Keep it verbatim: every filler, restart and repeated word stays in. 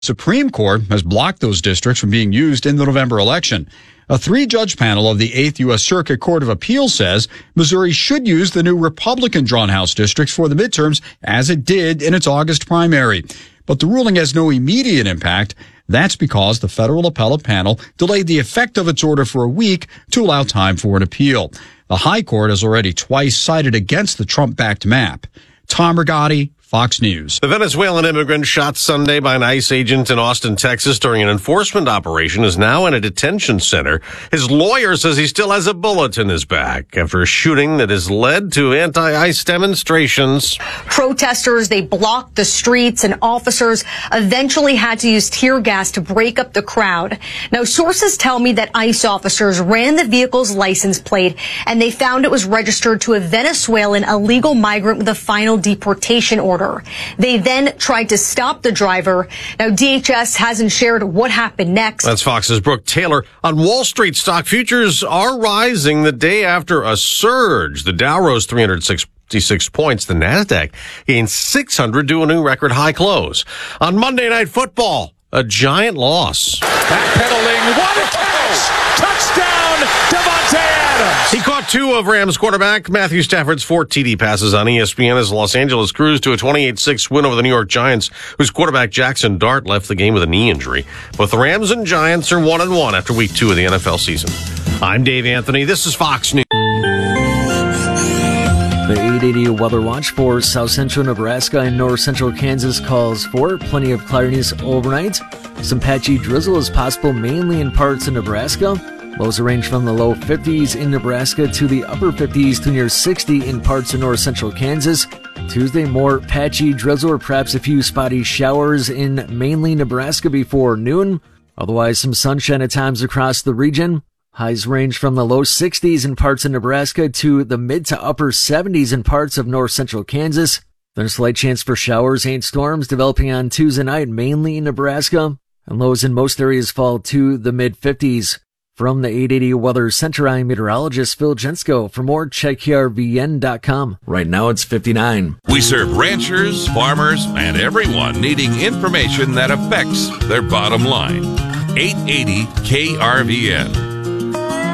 Supreme Court has blocked those districts from being used in the November election. A three-judge panel of the eighth U S Circuit Court of Appeals says Missouri should use the new Republican-drawn House districts for the midterms as it did in its August primary. But the ruling has no immediate impact. That's because the federal appellate panel delayed the effect of its order for a week to allow time for an appeal. The High Court has already twice sided against the Trump-backed map. Tom Rigotti, Fox News. The Venezuelan immigrant shot Sunday by an ICE agent in Austin, Texas during an enforcement operation is now in a detention center. His lawyer says he still has a bullet in his back after a shooting that has led to anti-ICE demonstrations. Protesters, they blocked the streets, and officers eventually had to use tear gas to break up the crowd. Now, sources tell me that ICE officers ran the vehicle's license plate, and they found it was registered to a Venezuelan illegal migrant with a final deportation order. They then tried to stop the driver. Now, D H S hasn't shared what happened next. That's Fox's Brooke Taylor. On Wall Street, stock futures are rising the day after a surge. The Dow rose three hundred sixty-six points. The NASDAQ gained six hundred to a new record high close. On Monday Night Football, a giant loss. Backpedaling, what a catch! Touchdown, Devontae Adams! He caught two of Rams quarterback Matthew Stafford's four T D passes on E S P N as Los Angeles cruised to a twenty-eight six win over the New York Giants, whose quarterback Jackson Dart left the game with a knee injury. Both the Rams and Giants are one and one after week two of the N F L season. I'm Dave Anthony. This is Fox News. The eight eighty weather watch for south central Nebraska and north central Kansas calls for plenty of cloudiness overnight. Some patchy drizzle is possible mainly in parts of Nebraska. Lows range from the low fifties in Nebraska to the upper fifties to near sixty in parts of north central Kansas. Tuesday, more patchy drizzle or perhaps a few spotty showers in mainly Nebraska before noon. Otherwise, some sunshine at times across the region. Highs range from the low sixties in parts of Nebraska to the mid to upper seventies in parts of north central Kansas. There's a slight chance for showers and storms developing on Tuesday night, mainly in Nebraska. And lows in most areas fall to the mid fifties. From the eight eighty Weather Center, I'm meteorologist Phil Jensko. For more, check K R V N dot com. Right now it's fifty-nine. We serve ranchers, farmers, and everyone needing information that affects their bottom line. eight eighty K R V N.